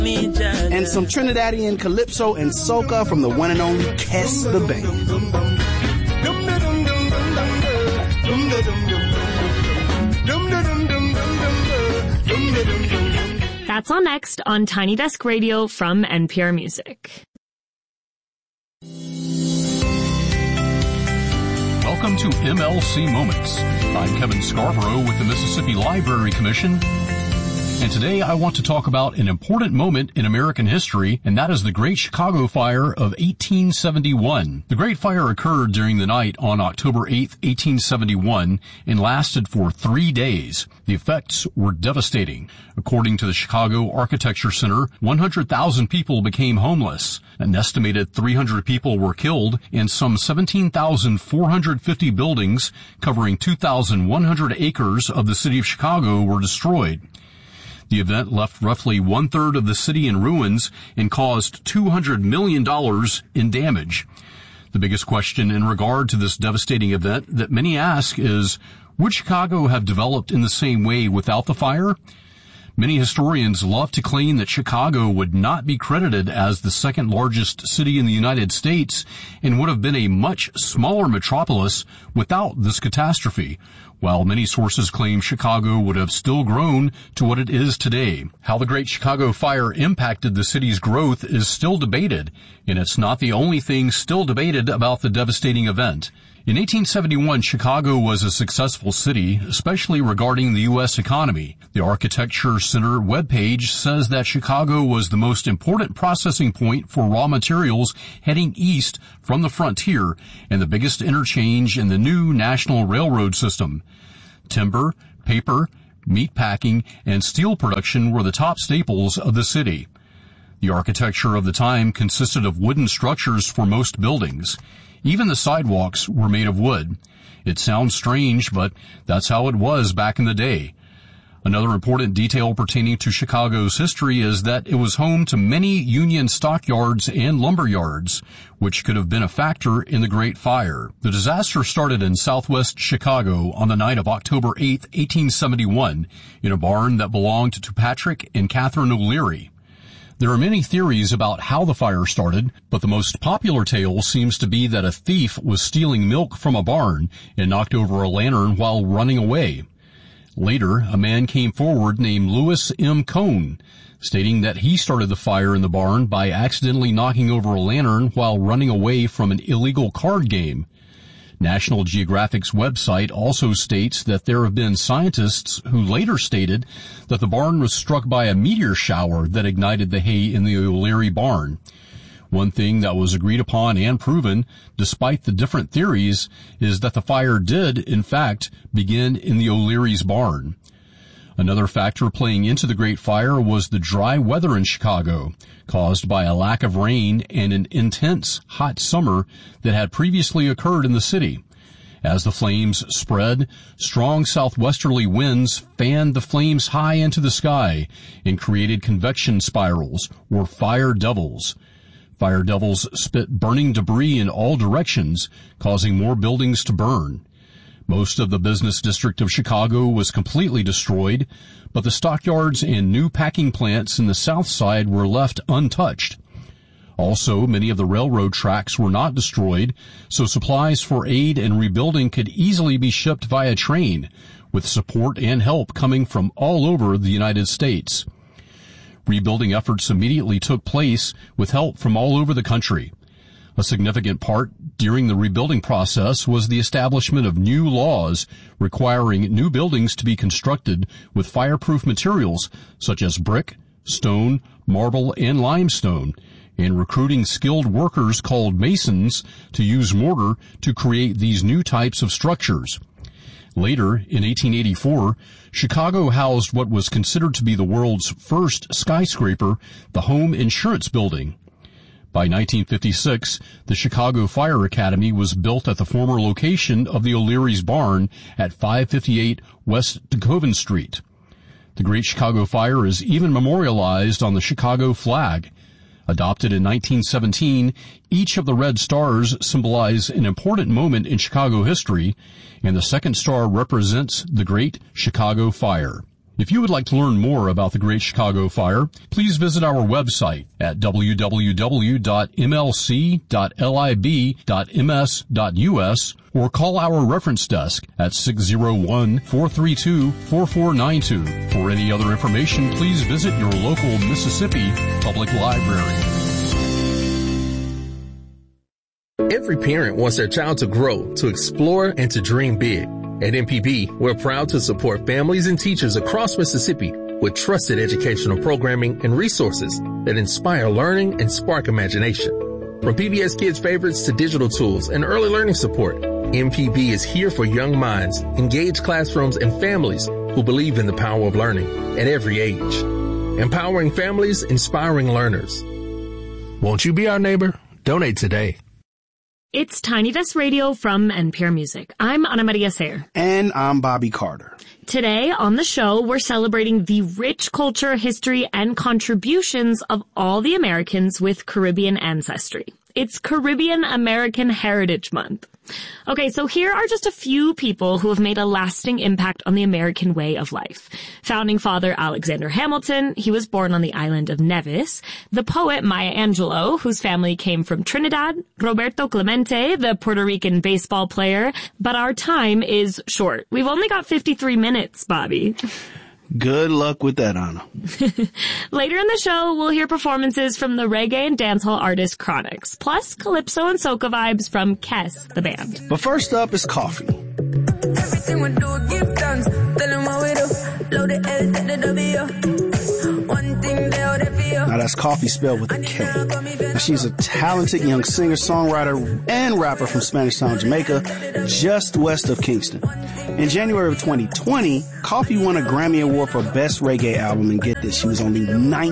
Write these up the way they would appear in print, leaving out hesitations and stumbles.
and some Trinidadian calypso and soca from the one and only Kes the Band. That's all next on Tiny Desk Radio from NPR Music. Welcome to MLC Moments. I'm Kevin Scarborough with the Mississippi Library Commission. And today I want to talk about an important moment in American history, and that is the Great Chicago Fire of 1871. The Great Fire occurred during the night on October 8, 1871, and lasted for 3 days. The effects were devastating. According to the Chicago Architecture Center, 100,000 people became homeless. An estimated 300 people were killed, and some 17,450 buildings covering 2,100 acres of the city of Chicago were destroyed. The event left roughly one-third of the city in ruins and caused $200 million in damage. The biggest question in regard to this devastating event that many ask is, would Chicago have developed in the same way without the fire? Many historians love to claim that Chicago would not be credited as the second largest city in the United States and would have been a much smaller metropolis without this catastrophe, while many sources claim Chicago would have still grown to what it is today. How the Great Chicago Fire impacted the city's growth is still debated, and it's not the only thing still debated about the devastating event. In 1871, Chicago was a successful city, especially regarding the U.S. economy. The Architecture Center webpage says that Chicago was the most important processing point for raw materials heading east from the frontier and the biggest interchange in the new national railroad system. Timber, paper, meat packing, and steel production were the top staples of the city. The architecture of the time consisted of wooden structures for most buildings. Even the sidewalks were made of wood. It sounds strange, but that's how it was back in the day. Another important detail pertaining to Chicago's history is that it was home to many Union stockyards and lumber yards, which could have been a factor in the Great Fire. The disaster started in southwest Chicago on the night of October 8, 1871, in a barn that belonged to Patrick and Catherine O'Leary. There are many theories about how the fire started, but the most popular tale seems to be that a thief was stealing milk from a barn and knocked over a lantern while running away. Later, a man came forward named Lewis M. Cohn, stating that he started the fire in the barn by accidentally knocking over a lantern while running away from an illegal card game. National Geographic's website also states that there have been scientists who later stated that the barn was struck by a meteor shower that ignited the hay in the O'Leary barn. One thing that was agreed upon and proven, despite the different theories, is that the fire did, in fact, begin in the O'Leary's barn. Another factor playing into the Great Fire was the dry weather in Chicago, caused by a lack of rain and an intense hot summer that had previously occurred in the city. As the flames spread, strong southwesterly winds fanned the flames high into the sky and created convection spirals, or fire devils. Fire devils spit burning debris in all directions, causing more buildings to burn. Most of the business district of Chicago was completely destroyed, but the stockyards and new packing plants in the south side were left untouched. Also, many of the railroad tracks were not destroyed, so supplies for aid and rebuilding could easily be shipped via train, with support and help coming from all over the United States. Rebuilding efforts immediately took place with help from all over the country. A significant part during the rebuilding process was the establishment of new laws requiring new buildings to be constructed with fireproof materials such as brick, stone, marble, and limestone, and recruiting skilled workers called masons to use mortar to create these new types of structures. Later, in 1884, Chicago housed what was considered to be the world's first skyscraper, the Home Insurance Building. By 1956, the Chicago Fire Academy was built at the former location of the O'Leary's barn at 558 West DeKoven Street. The Great Chicago Fire is even memorialized on the Chicago flag. Adopted in 1917, each of the red stars symbolize an important moment in Chicago history, and the second star represents the Great Chicago Fire. If you would like to learn more about the Great Chicago Fire, please visit our website at www.mlc.lib.ms.us or call our reference desk at 601-432-4492. For any other information, please visit your local Mississippi Public Library. Every parent wants their child to grow, to explore, and to dream big. At MPB, we're proud to support families and teachers across Mississippi with trusted educational programming and resources that inspire learning and spark imagination. From PBS Kids Favorites to digital tools and early learning support, MPB is here for young minds, engaged classrooms, and families who believe in the power of learning at every age. Empowering families, inspiring learners. Won't you be our neighbor? Donate today. It's Tiny Desk Radio from NPR Music. I'm Ana Maria Sayre. And I'm Bobby Carter. Today on the show, we're celebrating the rich culture, history, and contributions of all the Americans with Caribbean ancestry. It's Caribbean American Heritage Month. Okay, so here are just a few people who have made a lasting impact on the American way of life. Founding father Alexander Hamilton, he was born on the island of Nevis. The poet Maya Angelou, whose family came from Trinidad. Roberto Clemente, the Puerto Rican baseball player. But our time is short. We've only got 53 minutes, Bobby. Good luck with that, Anna. Later in the show, we'll hear performances from the reggae and dancehall artist Chronixx, plus calypso and soca vibes from Kes, the band. But first up is coffee. Everything we do, give thanks. Tell them what we do. Load the L, take the W. One thing they out there for you. Now that's coffee spelled with a K. Now she's a talented young singer, songwriter, and rapper from Spanish Town, Jamaica, just west of Kingston. In January of 2020, Coffee won a Grammy Award for Best Reggae Album, and get this, she was only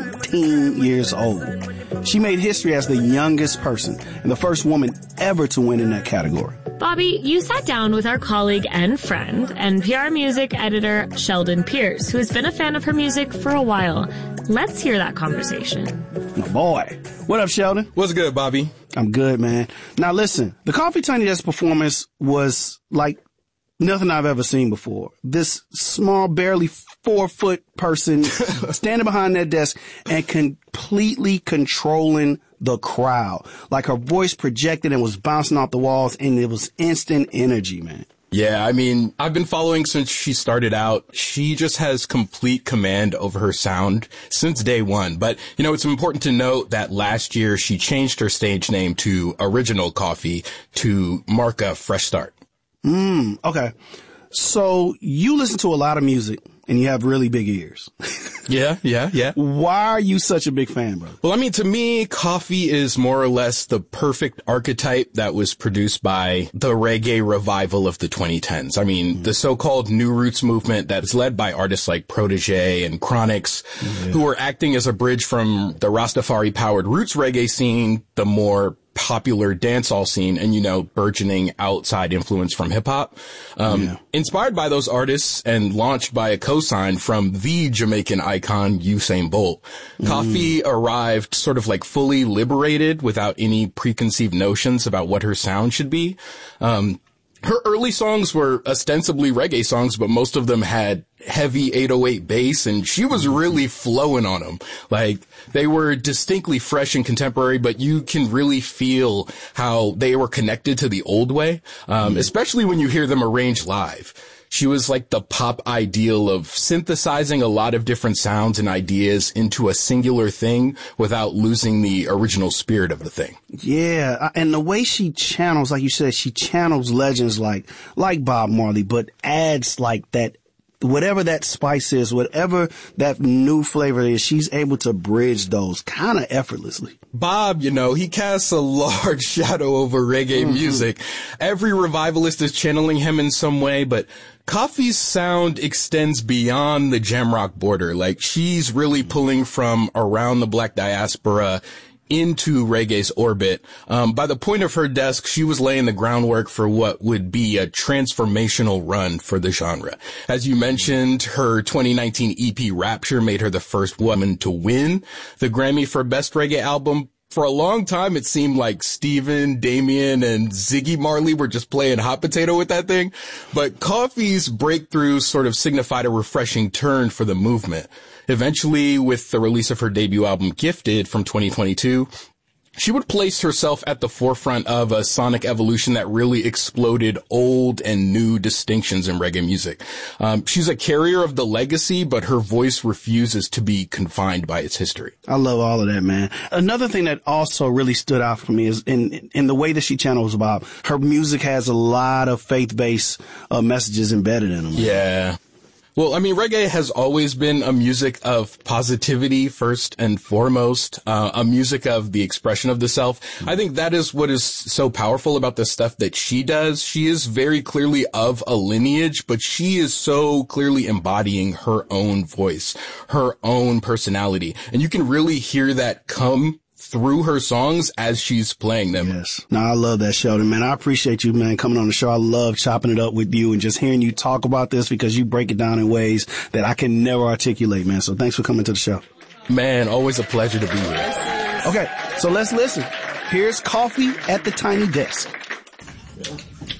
19 years old. She made history as the youngest person and the first woman ever to win in that category. Bobby, you sat down with our colleague and friend, NPR Music editor Sheldon Pierce, who has been a fan of her music for a while. Let's hear that conversation. My boy. What up, Sheldon? What's good, Bobby? I'm good, man. Now listen, the Coffee Tiny Desk performance was like nothing I've ever seen before. This small, barely 4-foot person standing behind that desk and completely controlling the crowd. Like her voice projected and was bouncing off the walls, and it was instant energy, man. Yeah, I mean, I've been following since she started out. She just has complete command over her sound since day one. But, you know, it's important to note that last year she changed her stage name to Original Coffee to mark a fresh start. Okay. So you listen to a lot of music and you have really big ears. Yeah. Why are you such a big fan, bro? Well, I mean, to me, Coffee is more or less the perfect archetype that was produced by the reggae revival of the 2010s. I mean, the so-called New Roots movement that is led by artists like Protégé and Chronixx, who were acting as a bridge from the Rastafari-powered roots reggae scene, the more popular dancehall scene, and, you know, burgeoning outside influence from hip-hop. Inspired by those artists and launched by a cosign from the Jamaican icon Usain Bolt, Coffee arrived sort of like fully liberated without any preconceived notions about what her sound should be. Her early songs were ostensibly reggae songs, but most of them had heavy 808 bass, and she was really flowing on them. Like, they were distinctly fresh and contemporary, but you can really feel how they were connected to the old way, especially when you hear them arranged live. She was like the pop ideal of synthesizing a lot of different sounds and ideas into a singular thing without losing the original spirit of the thing. Yeah, and the way she channels, like you said, she channels legends like Bob Marley, but adds like that, whatever that spice is, whatever that new flavor is, she's able to bridge those kind of effortlessly. Bob, you know, he casts a large shadow over reggae music. Every revivalist is channeling him in some way, but Coffee's sound extends beyond the Jamrock border. Like, she's really pulling from around the Black diaspora into reggae's orbit. By the point of her desk, she was laying the groundwork for what would be a transformational run for the genre. As you mentioned, her 2019 EP Rapture made her the first woman to win the Grammy for Best Reggae Album. For a long time, it seemed like Steven, Damian, and Ziggy Marley were just playing hot potato with that thing. But Coffee's breakthrough sort of signified a refreshing turn for the movement. Eventually, with the release of her debut album, Gifted, from 2022, she would place herself at the forefront of a sonic evolution that really exploded old and new distinctions in reggae music. She's a carrier of the legacy, but her voice refuses to be confined by its history. I love all of that, man. Another thing that also really stood out for me is in the way that she channels Bob. Her music has a lot of faith-based messages embedded in them. Yeah. Well, I mean, reggae has always been a music of positivity first and foremost, a music of the expression of the self. I think that is what is so powerful about the stuff that she does. She is very clearly of a lineage, but she is so clearly embodying her own voice, her own personality. And you can really hear that come through her songs as she's playing them. Yes. No, I love that, Sheldon, man. I appreciate you, man, coming on the show. I love chopping it up with you and just hearing you talk about this because you break it down in ways that I can never articulate, man. So thanks for coming to the show. Man, always a pleasure to be here. Okay, so let's listen. Here's Coffee at the Tiny Desk.